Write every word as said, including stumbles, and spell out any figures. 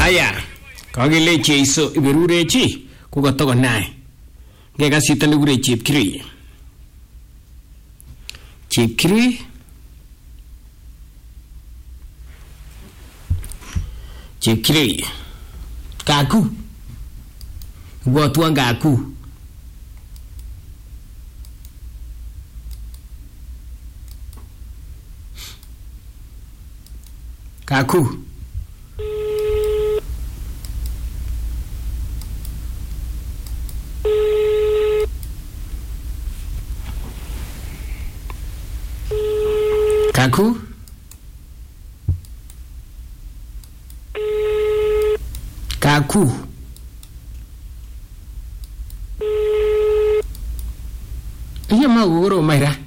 Aya, kagile Jeiso iberurechi kukotogo nae. Ngeka sita nikure Chepkirui. Chepkirui Chepkirui Kaku Bwatwan Kaku Kaku Kaku Kaku Iya mau uro Mayra